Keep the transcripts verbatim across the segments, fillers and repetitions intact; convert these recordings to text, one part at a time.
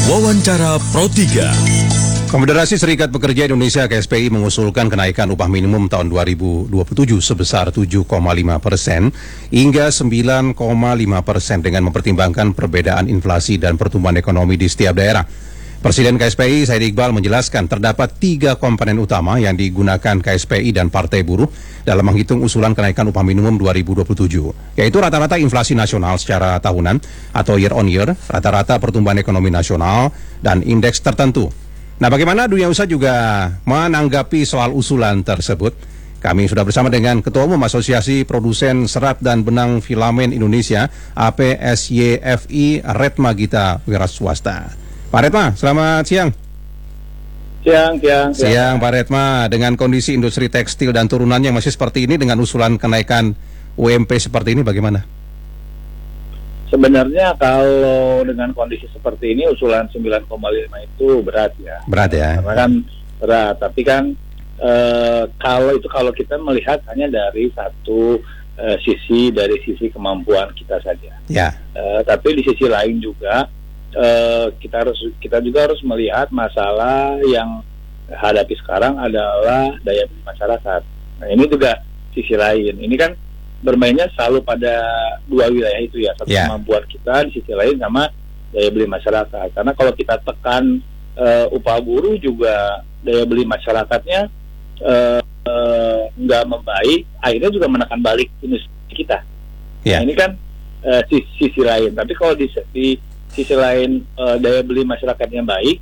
Wawancara Pro tiga. Konfederasi Serikat Pekerja Indonesia K S P I mengusulkan kenaikan upah minimum tahun dua ribu dua puluh tujuh sebesar tujuh koma lima persen hingga sembilan koma lima persen dengan mempertimbangkan perbedaan inflasi dan pertumbuhan ekonomi di setiap daerah. Presiden K S P I Said Iqbal menjelaskan terdapat tiga komponen utama yang digunakan K S P I dan Partai Buruh dalam menghitung usulan kenaikan upah minimum dua ribu dua puluh tujuh, yaitu rata-rata inflasi nasional secara tahunan atau year on year, rata-rata pertumbuhan ekonomi nasional, dan indeks tertentu. Nah, bagaimana dunia usaha juga menanggapi soal usulan tersebut? Kami sudah bersama dengan Ketua Umum Asosiasi Produsen Serat dan Benang Filamen Indonesia A P S Y F I Retma Gita Wiraswasta. Pak Retma, selamat siang. Siang, siang, siang. Siang, Pak Retma. Dengan kondisi industri tekstil dan turunannya masih seperti ini, dengan usulan kenaikan U M P seperti ini, bagaimana? Sebenarnya kalau dengan kondisi seperti ini, usulan sembilan koma lima itu berat ya. Berat ya? Karena kan berat, tapi kan e, kalau itu kalau kita melihat hanya dari satu e, sisi, dari sisi kemampuan kita saja. Ya. E, tapi di sisi lain juga, Uh, kita harus kita juga harus melihat masalah yang hadapi sekarang adalah daya beli masyarakat. Nah, ini juga sisi lain. Ini kan bermainnya selalu pada dua wilayah itu ya, satu yeah. kemampuan kita, di sisi lain sama daya beli masyarakat. Karena kalau kita tekan uh, upah buruh juga daya beli masyarakatnya uh, uh, nggak membaik, akhirnya juga menekan balik industri kita. Yeah. Nah, ini kan uh, sisi, sisi lain. Tapi kalau di, di sisi lain uh, daya beli masyarakatnya baik,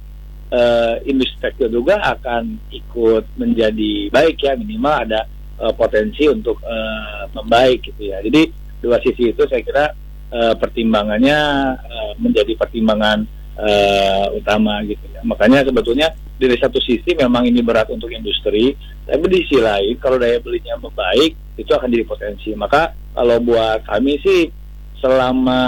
uh, industri tekstil juga akan ikut menjadi baik ya, minimal ada uh, potensi untuk uh, membaik gitu ya. Jadi dua sisi itu saya kira uh, pertimbangannya uh, menjadi pertimbangan uh, utama gitu ya. Makanya sebetulnya dari satu sisi memang ini berat untuk industri, tapi di sisi lain kalau daya belinya membaik itu akan jadi potensi. Maka kalau buat kami sih, selama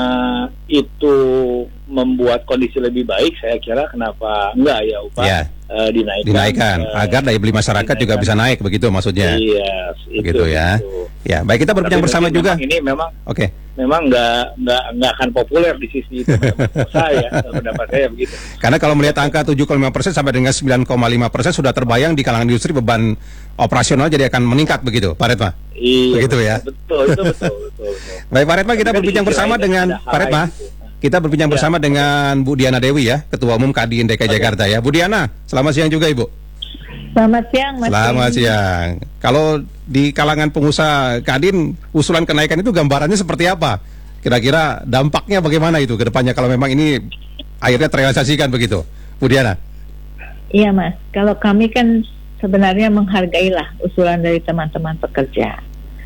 itu membuat kondisi lebih baik, saya kira kenapa enggak ya upah ya, uh, dinaikkan, dinaikkan uh, agar daya beli masyarakat dinaikkan. Juga bisa naik, begitu maksudnya. Iya, begitu ya. Itu. Ya, baik, kita berbincang bersama juga. Ini memang, oke, okay. memang enggak enggak enggak akan populer di sisi itu saya, pendapat saya begitu. Karena kalau melihat angka tujuh koma lima persen sampai dengan sembilan koma lima persen sudah terbayang di kalangan industri beban operasional jadi akan meningkat begitu, Pak Retma. Iya, begitu ya. Betul, itu betul, betul, betul. Baik, Pak Retma, kita berbincang bersama dengan Pak Retma. Kita berbincang ya. bersama dengan Bu Diana Dewi ya, Ketua Umum Kadin D K I Jakarta ya. Bu Diana, selamat siang juga Ibu. Selamat siang, Mas. Selamat siang. Kalau di kalangan pengusaha Kadin, usulan kenaikan itu gambarannya seperti apa? Kira-kira dampaknya bagaimana itu ke depannya kalau memang ini akhirnya terrealisasikan begitu, Bu Diana? Iya, Mas. Kalau kami kan sebenarnya menghargailah usulan dari teman-teman pekerja.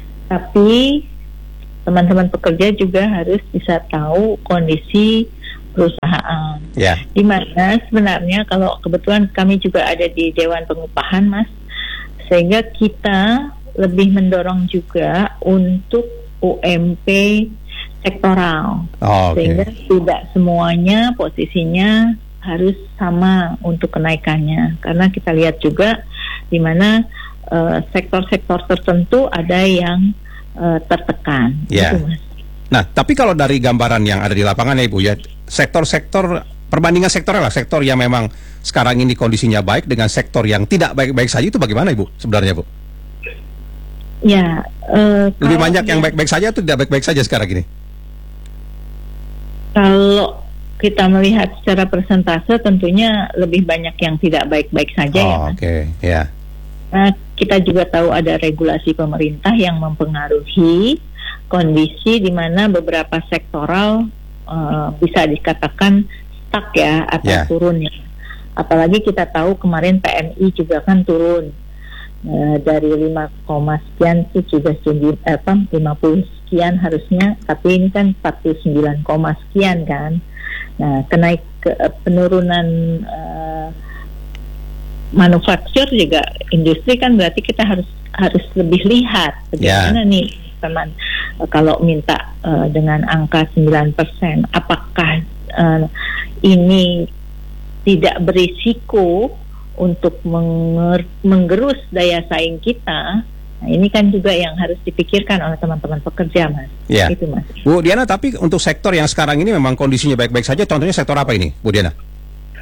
Tapi teman-teman pekerja juga harus bisa tahu kondisi perusahaan. Yeah. Di mana sebenarnya kalau kebetulan kami juga ada di Dewan Pengupahan, Mas, sehingga kita lebih mendorong juga untuk U M P sektoral. Oh, okay. Sehingga tidak semuanya posisinya harus sama untuk kenaikannya. Karena kita lihat juga di mana uh, sektor-sektor tertentu ada yang Uh, tertekan. Ya. Gitu, Mas. Nah, tapi kalau dari gambaran yang ada di lapangan ya Ibu ya, sektor-sektor perbandingan sektornya lah, sektor yang memang sekarang ini kondisinya baik dengan sektor yang tidak baik-baik saja itu bagaimana Ibu sebenarnya Bu? Ya. Uh, Lebih banyak yang baik-baik saja atau tidak baik-baik saja sekarang ini? Kalau kita melihat secara persentase tentunya lebih banyak yang tidak baik-baik saja oh, ya. Oke, okay. ya. Nah, kita juga tahu ada regulasi pemerintah yang mempengaruhi kondisi di mana beberapa sektoral uh, bisa dikatakan stuck ya atau yeah. turun ya. Apalagi kita tahu kemarin P M I juga kan turun uh, dari lima, sekian itu sudah apa lima puluh sekian harusnya, tapi ini kan empat puluh sembilan, sekian kan. Nah, kenaik ke, uh, penurunan uh, manufaktur juga industri kan berarti kita harus harus lebih lihat bagaimana yeah. nih teman kalau minta uh, dengan angka sembilan persen apakah uh, ini tidak berisiko untuk menger- menggerus daya saing kita. Nah, ini kan juga yang harus dipikirkan oleh teman-teman pekerja, Mas. Ya. Itu, Mas. Bu Diana, tapi untuk sektor yang sekarang ini memang kondisinya baik-baik saja, contohnya sektor apa ini, Bu Diana?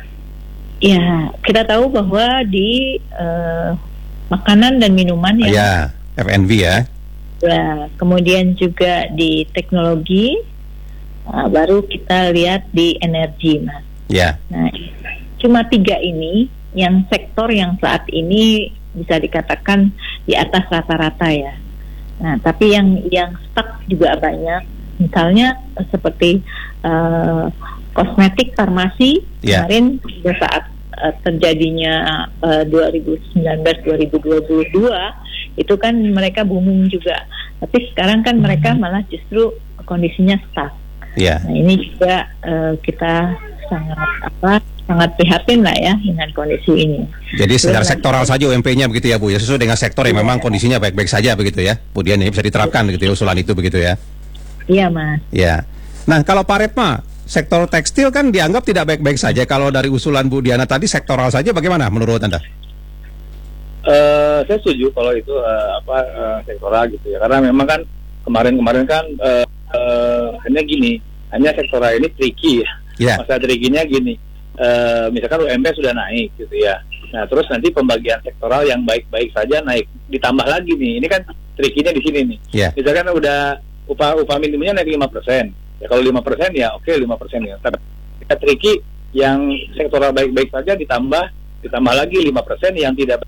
Ya, kita tahu bahwa di uh, makanan dan minuman yang ya, F and B ya. Ya, kemudian juga di teknologi, uh, baru kita lihat di energi, Mas. Ya. Nah, cuma tiga ini yang sektor yang saat ini bisa dikatakan di atas rata-rata ya. Nah, tapi yang yang stuck juga banyak. Misalnya uh, seperti uh, kosmetik, farmasi, ya. Kemarin pada saat uh, terjadinya uh, dua ribu sembilan belas dua ribu dua puluh dua itu kan mereka booming juga, tapi sekarang kan mereka malah justru kondisinya stuck. Yeah. Nah, ini juga uh, kita sangat apa sangat prihatin lah ya dengan kondisi ini. Jadi secara sektoral saja U M P-nya begitu ya Bu, ya sesuai dengan sektor yang memang kondisinya baik-baik saja begitu ya. Kemudian ini bisa diterapkan begitu ya, usulan itu begitu ya. Iya Mas. Ya. Nah kalau Pak Retma, sektor tekstil kan dianggap tidak baik-baik saja. Kalau dari usulan Bu Diana tadi sektoral saja bagaimana menurut Anda? Uh, saya setuju kalau itu uh, apa uh, sektoral gitu ya, karena memang kan kemarin-kemarin kan uh, uh, hanya gini, hanya sektoral ini tricky ya. Yeah. Masa trickynya gini, uh, misalkan U M P sudah naik gitu ya, nah terus nanti pembagian sektoral yang baik-baik saja naik, ditambah lagi nih, ini kan trickynya di sini nih. Yeah. Misalkan udah upah upah minimumnya naik lima persen, ya kalau lima persen ya oke okay, lima persen ya. Tapi kita tricky yang sektoral baik-baik saja ditambah ditambah lagi lima persen yang tidak.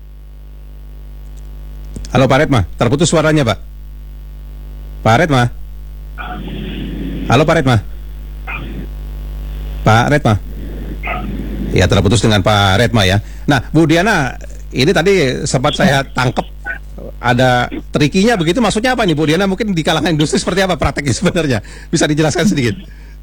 Halo Pak Retma, terputus suaranya Pak. Pak Retma. Halo Pak Retma. Pak Retma. Ya terputus dengan Pak Retma ya. Nah Bu Diana, ini tadi sempat saya tangkap ada trikinya begitu, maksudnya apa nih Bu Diana? Mungkin di kalangan industri seperti apa prakteknya sebenarnya? Bisa dijelaskan sedikit?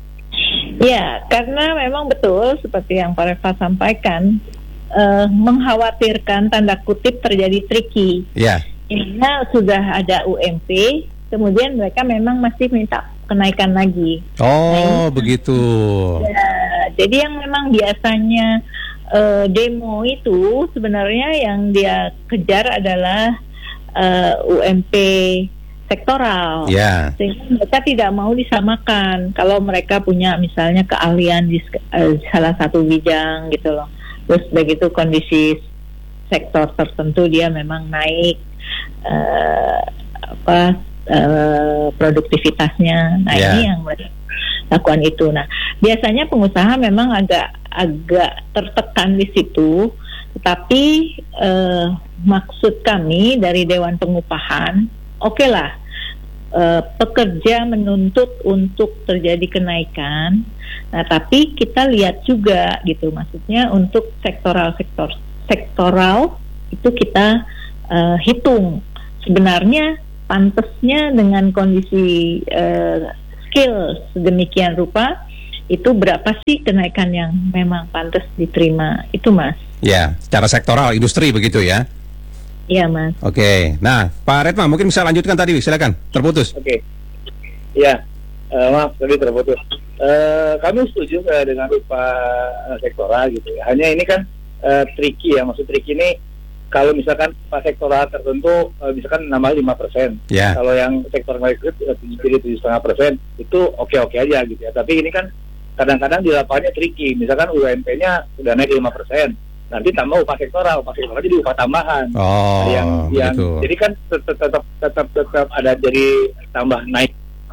Ya, karena memang betul seperti yang Pak Retma sampaikan, uh, mengkhawatirkan tanda kutip terjadi tricky. Ya. Intinya sudah ada U M P, kemudian mereka memang masih minta kenaikan lagi. Oh, nah, begitu. Ya, jadi yang memang biasanya uh, demo itu sebenarnya yang dia kejar adalah uh, U M P sektoral. Ya. Sehingga mereka tidak mau disamakan. Kalau mereka punya misalnya keahlian di uh, salah satu bidang gitu loh. Terus begitu kondisi sektor tertentu dia memang naik Uh, apa uh, produktivitasnya, nah yeah. Ini yang mereka lakukan itu. Nah biasanya pengusaha memang agak agak tertekan di situ, tetapi uh, maksud kami dari Dewan Pengupahan, oke okay lah, uh, pekerja menuntut untuk terjadi kenaikan, nah tapi kita lihat juga gitu, maksudnya untuk sektoral sektor sektoral itu kita Uh, hitung sebenarnya pantasnya dengan kondisi uh, skill sedemikian rupa itu berapa sih kenaikan yang memang pantas diterima itu Mas? Ya, secara sektoral industri begitu ya? Iya Mas. Oke, nah Pak Retma mungkin bisa lanjutkan tadi, silakan, terputus. Oke, ya uh, maaf tadi terputus. Uh, kami setuju uh, dengan upah uh, sektoral gitu ya. Hanya ini kan uh, tricky ya, maksud tricky ini kalau misalkan pas sektoral tertentu, uh, misalkan nambah lima persen, yeah. Kalau yang sektor mikro uh, jadi tujuh koma lima persen, itu oke-oke aja gitu ya. Tapi ini kan kadang-kadang di lapangannya tricky, misalkan U M P-nya sudah naik lima persen, nanti tambah upah sektoral, upah sektoral jadi upah tambahan. Oh, yang, yang jadi kan tetap tetap tetap tetap ada jadi tambah naik.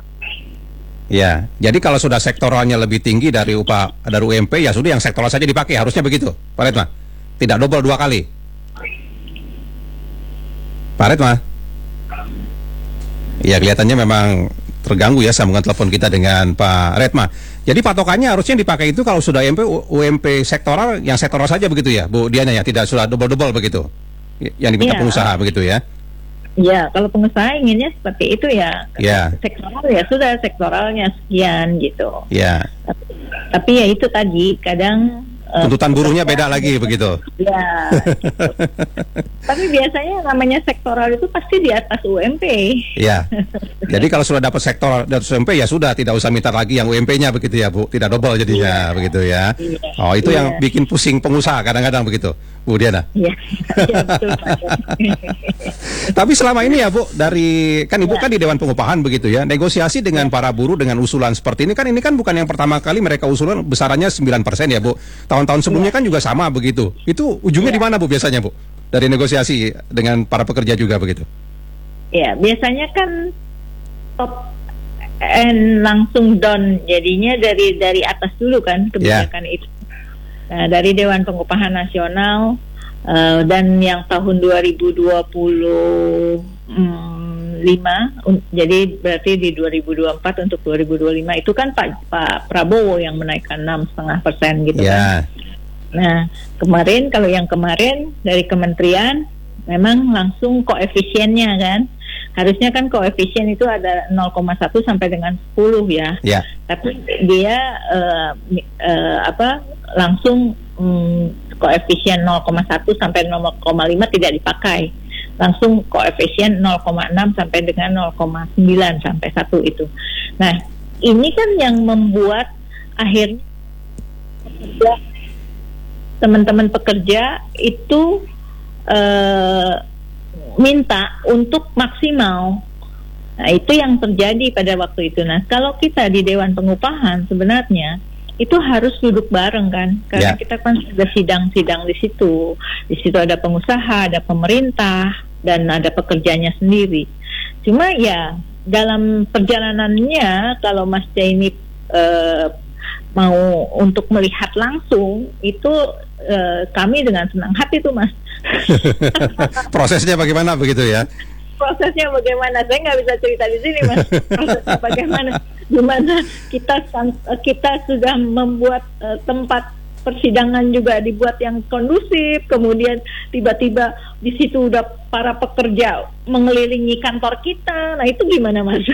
Ya, jadi kalau sudah sektoralnya lebih tinggi dari upah dari U M P, ya sudah yang sektoral saja dipakai, harusnya begitu, Pak Retma. Tidak double dua kali. Pak Retma. Ya kelihatannya memang terganggu ya sambungan telepon kita dengan Pak Retma. Jadi patokannya harusnya dipakai itu kalau sudah U M P, U M P sektoral, yang sektoral saja begitu ya, Bu Diana ya, tidak sudah double-double begitu, yang diminta ya. Pengusaha begitu ya? Ya, kalau pengusaha inginnya seperti itu ya. Ya. Sektoral ya sudah sektoralnya sekian gitu. Ya. Tapi, tapi ya itu tadi kadang tuntutan buruhnya beda lagi begitu. Ya. Gitu. Tapi biasanya namanya sektoral itu pasti di atas U M P. Iya. Jadi kalau sudah dapat sektoral di atas U M P ya sudah, tidak usah minta lagi yang U M P-nya begitu ya Bu, tidak double jadinya ya. Begitu ya. Ya. Oh itu ya. Yang bikin pusing pengusaha kadang-kadang begitu, Bu Diana. Iya. Ya, betul. Tapi selama ini ya Bu, dari kan Ibu ya. Kan di Dewan Pengupahan begitu ya, negosiasi dengan para buruh dengan usulan seperti ini kan ini kan bukan yang pertama kali mereka usulan besarannya sembilan persen ya Bu. Tahun tahun-tahun sebelumnya kan juga sama begitu. Itu ujungnya Ya. di mana Bu biasanya Bu? Dari negosiasi dengan para pekerja juga begitu. Ya, biasanya kan top and langsung down, jadinya dari dari atas dulu kan kebijakan yeah. itu. Nah, dari Dewan Pengupahan Nasional uh, dan yang tahun dua ribu dua puluh lima, um, jadi berarti di dua ribu dua puluh empat untuk dua ribu dua puluh lima itu kan Pak Pak Prabowo yang menaikkan enam koma lima persen gitu yeah. kan. Nah, kemarin kalau yang kemarin dari kementerian memang langsung koefisiennya kan. Harusnya kan koefisien itu ada nol koma satu sampai dengan sepuluh ya. Yeah. Tapi dia uh, uh, apa langsung um, koefisien nol koma satu sampai nol koma lima tidak dipakai. Langsung koefisien nol koma enam sampai dengan nol koma sembilan sampai satu itu. Nah, ini kan yang membuat akhirnya teman-teman pekerja itu uh, minta untuk maksimal. Nah, itu yang terjadi pada waktu itu. Nah, kalau kita di Dewan Pengupahan sebenarnya itu harus duduk bareng kan, karena yeah. kita kan sudah sidang-sidang di situ. Di situ ada pengusaha, ada pemerintah, dan ada pekerjanya sendiri. Cuma ya dalam perjalanannya kalau Mas Jaini uh, mau untuk melihat langsung itu uh, kami dengan senang hati tuh Mas. Prosesnya bagaimana begitu ya? Prosesnya bagaimana? Saya nggak bisa cerita di sini Mas. Prosesnya bagaimana? Gimana kita kita sudah membuat uh, tempat persidangan juga dibuat yang kondusif, kemudian tiba-tiba di situ udah para pekerja mengelilingi kantor kita. Nah, itu gimana Mas?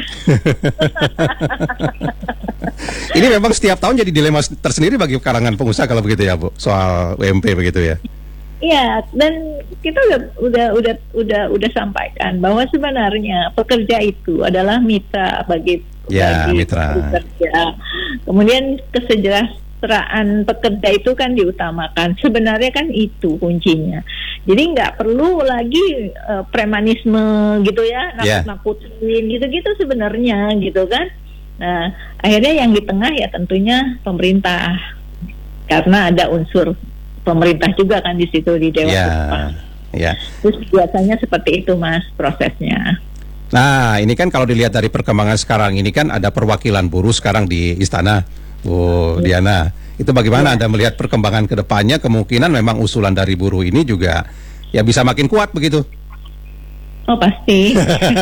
Ini memang setiap tahun jadi dilema tersendiri bagi kalangan pengusaha kalau begitu ya Bu, soal U M P begitu ya. Iya, dan kita udah udah udah udah udah sampaikan bahwa sebenarnya pekerja itu adalah mitra bagi, ya, bagi mitra. pekerja. Kemudian kesejahteraan pekerja itu kan diutamakan. Sebenarnya kan itu kuncinya. Jadi nggak perlu lagi uh, premanisme gitu ya, nakut-nakutin gitu-gitu sebenarnya gitu kan. Nah, akhirnya yang di tengah ya tentunya pemerintah, karena ada unsur pemerintah juga kan di situ di Dewan ya, Pengupahan. Ya. Terus biasanya seperti itu Mas prosesnya. Nah, ini kan kalau dilihat dari perkembangan sekarang ini kan ada perwakilan buruh sekarang di Istana, Bu ya. Diana. Itu bagaimana ya. Anda melihat perkembangan ke depannya, kemungkinan memang usulan dari buruh ini juga ya bisa makin kuat begitu? Oh pasti.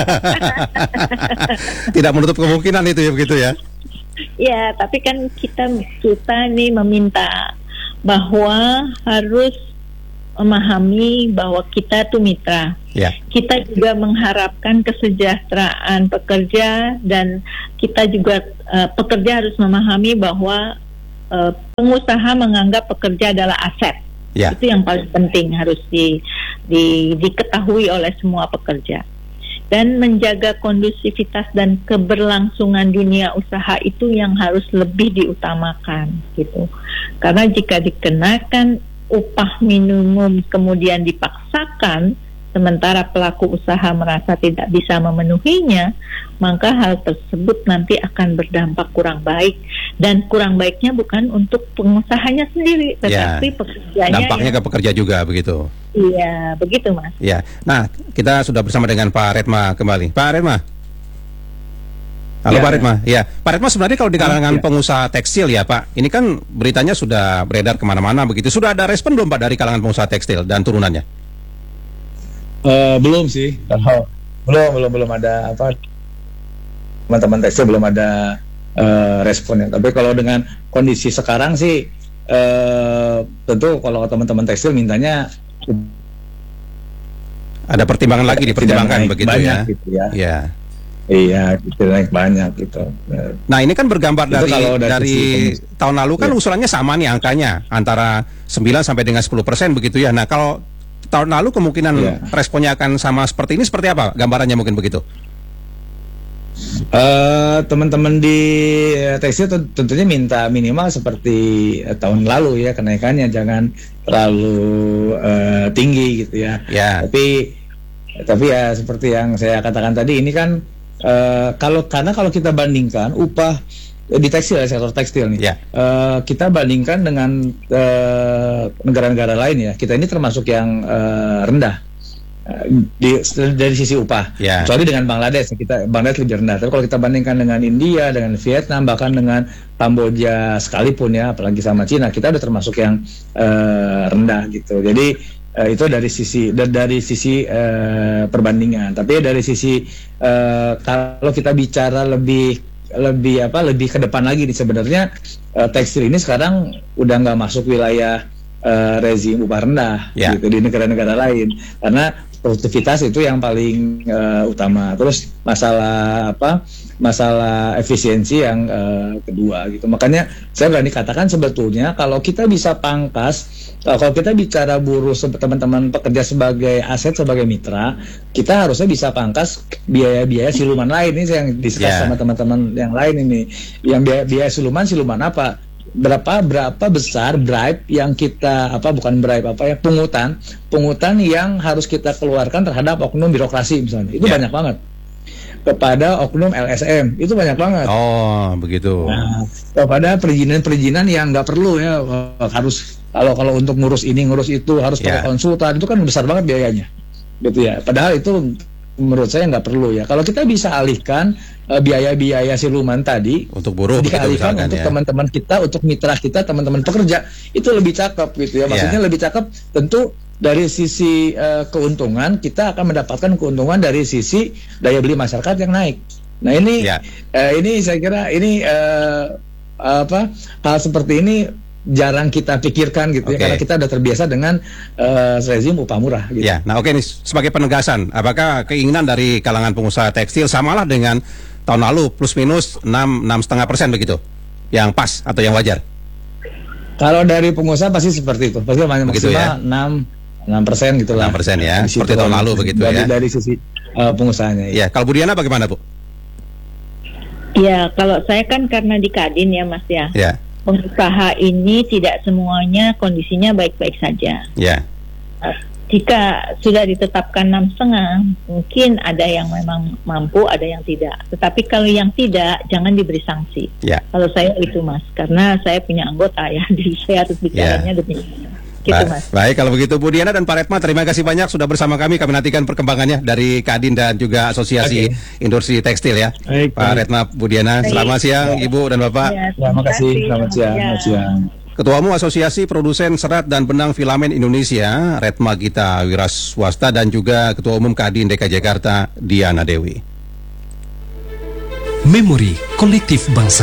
Tidak menutup kemungkinan itu ya begitu ya? Ya, tapi kan kita kita nih meminta bahwa harus memahami bahwa kita tuh mitra. Ya. Kita juga mengharapkan kesejahteraan pekerja, dan kita juga uh, pekerja harus memahami bahwa uh, pengusaha menganggap pekerja adalah aset. Ya. Itu yang paling penting harus di, di, diketahui oleh semua pekerja. Dan menjaga kondusivitas dan keberlangsungan dunia usaha itu yang harus lebih diutamakan gitu. Karena jika dikenakan upah minimum kemudian dipaksakan, sementara pelaku usaha merasa tidak bisa memenuhinya, maka hal tersebut nanti akan berdampak kurang baik, dan kurang baiknya bukan untuk pengusahanya sendiri, tetapi ya, pekerjanya. Dampaknya yang... ke pekerja juga begitu. Iya, begitu Mas. Ya, nah kita sudah bersama dengan Pak Redma kembali. Pak Redma. Halo ya, Pak Redma. Ya, Pak Redma sebenarnya kalau di kalangan ya. pengusaha tekstil ya Pak, ini kan beritanya sudah beredar kemana-mana begitu. Sudah ada respon belum Pak dari kalangan pengusaha tekstil dan turunannya? Uh, belum sih, kalau belum belum belum ada apa teman-teman tekstil belum ada uh, responnya. Tapi kalau dengan kondisi sekarang sih, uh, tentu kalau teman-teman tekstil mintanya ada pertimbangan lagi dipertimbangkan begitu banyak, ya. Gitu ya. Ya. Iya, gitu naik banyak gitu. Nah ini kan bergambar dari dari, dari tahun lalu kan ya. usulannya sama nih angkanya antara sembilan sampai dengan sepuluh persen begitu ya. Nah kalau tahun lalu kemungkinan ya. responnya akan sama seperti ini, seperti apa gambarannya mungkin begitu? Uh, teman-teman di tekstil tentunya minta minimal seperti uh, tahun lalu ya, kenaikannya jangan terlalu uh, tinggi gitu ya. Ya. Tapi tapi ya seperti yang saya katakan tadi, ini kan uh, kalau karena kalau kita bandingkan upah di tekstil ya, sektor tekstil nih. Yeah. Uh, kita bandingkan dengan uh, negara-negara lain ya, kita ini termasuk yang uh, rendah uh, di, dari sisi upah. Yeah. Kecuali dengan Bangladesh, kita Bangladesh lebih rendah. Tapi kalau kita bandingkan dengan India, dengan Vietnam, bahkan dengan Kamboja sekalipun ya, apalagi sama Cina, kita udah termasuk yang uh, rendah gitu. Jadi Uh, itu dari sisi dari, dari sisi uh, perbandingan. Tapi dari sisi uh, kalau kita bicara lebih lebih apa lebih ke depan lagi nih, sebenarnya uh, tekstil ini sekarang udah nggak masuk wilayah uh, rezim upah rendah yeah. gitu di negara-negara lain, karena produktivitas itu yang paling uh, utama. Terus masalah apa masalah efisiensi yang uh, kedua gitu. Makanya saya berani katakan sebetulnya kalau kita bisa pangkas, uh, kalau kita bicara buruh teman-teman pekerja sebagai aset, sebagai mitra, kita harusnya bisa pangkas biaya-biaya siluman lain. Ini yang diskus yeah. sama teman-teman yang lain ini. Yang biaya, biaya siluman siluman apa? Berapa berapa besar bribe yang kita apa bukan bribe apa ya pungutan pungutan yang harus kita keluarkan terhadap oknum birokrasi misalnya, itu yeah. banyak banget. Kepada oknum L S M itu banyak banget. Oh begitu. Nah, kepada perizinan-perizinan yang nggak perlu ya, harus kalau kalau untuk ngurus ini ngurus itu harus yeah. pakai konsultan, itu kan besar banget biayanya gitu ya, padahal itu menurut saya nggak perlu ya. Kalau kita bisa alihkan uh, biaya-biaya siluman tadi untuk buruh, dialihkan gitu, untuk ya. teman-teman kita, untuk mitra kita, teman-teman pekerja, itu lebih cakep gitu ya. Maksudnya yeah. lebih cakep tentu dari sisi uh, keuntungan, kita akan mendapatkan keuntungan dari sisi daya beli masyarakat yang naik. Nah ini yeah. uh, ini saya kira ini uh, apa hal seperti ini jarang kita pikirkan gitu okay. ya, karena kita udah terbiasa dengan uh, rezim upah murah gitu. Ya, nah oke okay nih, sebagai penegasan, apakah keinginan dari kalangan pengusaha tekstil samalah dengan tahun lalu plus minus enam enam setengah persen begitu, yang pas atau yang wajar? Kalau dari pengusaha pasti seperti itu, pasti maksimal ya? enam enam persen gitulah. enam persen ya, seperti tahun lalu begitu dari, ya. Dari sisi uh, pengusahanya. Ya, kalau Bu Diana bagaimana Bu? Ya, kalau saya kan karena di Kadin ya Mas ya. Ya. Pengusaha ini tidak semuanya kondisinya baik-baik saja. Ya. Uh, jika sudah ditetapkan enam setengah, mungkin ada yang memang mampu, ada yang tidak. Tetapi kalau yang tidak, jangan diberi sanksi. Ya. Kalau saya itu Mas, karena saya punya anggota ya, jadi saya harus bicaranya ya. demikian. Gitu, ba- Mas. Baik, kalau begitu Bu Diana dan Pak Retma, terima kasih banyak sudah bersama kami. Kami nantikan perkembangannya dari Kadin dan juga Asosiasi okay. Industri Tekstil ya. Baik, Pak baik. Retma, Bu Diana, baik. Selamat siang baik. Ibu dan Bapak. Ya, terima kasih. Selamat siang. Selamat siang. Ketua Umum Asosiasi Produsen Serat dan Benang Filamen Indonesia, Retma Gita Wiraswasta, dan juga Ketua Umum Kadin D K Jakarta, Diana Dewi. Memori Kolektif Bangsa.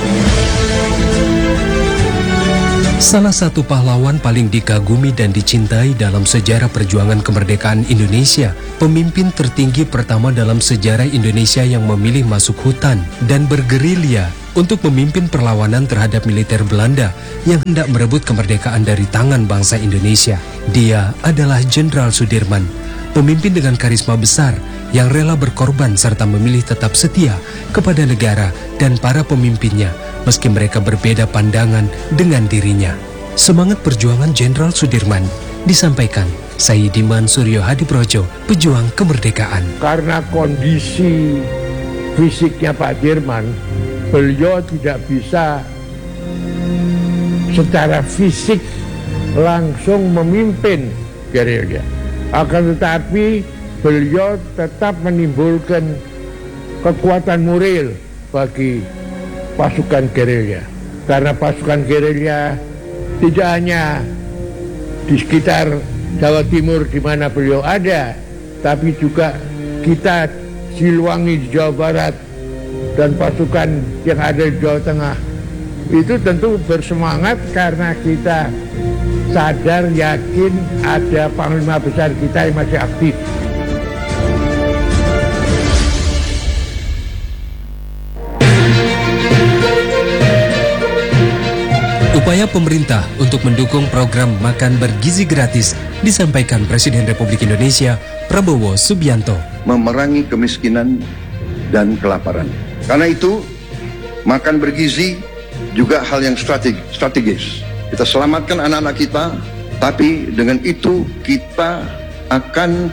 Salah satu pahlawan paling dikagumi dan dicintai dalam sejarah perjuangan kemerdekaan Indonesia, pemimpin tertinggi pertama dalam sejarah Indonesia yang memilih masuk hutan dan bergerilya untuk memimpin perlawanan terhadap militer Belanda yang hendak merebut kemerdekaan dari tangan bangsa Indonesia. Dia adalah Jenderal Sudirman, pemimpin dengan karisma besar yang rela berkorban serta memilih tetap setia kepada negara dan para pemimpinnya, meski mereka berbeda pandangan dengan dirinya. Semangat perjuangan Jenderal Sudirman disampaikan Sayyidiman Suryo Hadiprojo, pejuang kemerdekaan. Karena kondisi fisiknya Pak Dirman, beliau tidak bisa secara fisik langsung memimpin gerilya. Akan tetapi beliau tetap menimbulkan kekuatan moral bagi pasukan gerilya. Karena pasukan gerilya tidak hanya di sekitar Jawa Timur di mana beliau ada, tapi juga kita Siliwangi di Jawa Barat dan pasukan yang ada di Jawa Tengah. Itu tentu bersemangat karena kita sadar, yakin ada panglima besar kita yang masih aktif. Upaya pemerintah untuk mendukung program makan bergizi gratis disampaikan Presiden Republik Indonesia Prabowo Subianto. Memerangi kemiskinan dan kelaparan. Karena itu, makan bergizi juga hal yang strategis. Kita selamatkan anak-anak kita, tapi dengan itu kita akan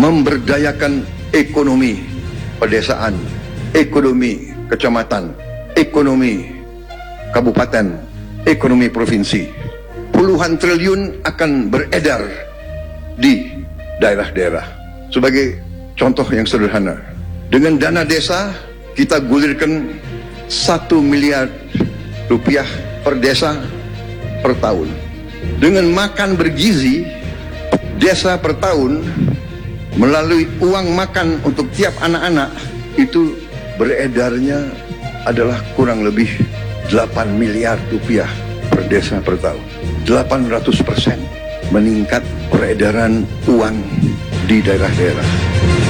memberdayakan ekonomi pedesaan, ekonomi kecamatan, ekonomi kabupaten, ekonomi provinsi. Puluhan triliun akan beredar di daerah-daerah. Sebagai contoh yang sederhana, dengan dana desa kita gulirkan satu miliar rupiah per desa per tahun. Dengan makan bergizi, desa per tahun melalui uang makan untuk tiap anak-anak itu beredarnya adalah kurang lebih delapan miliar rupiah per desa per tahun. delapan ratus persen meningkat peredaran uang di daerah-daerah.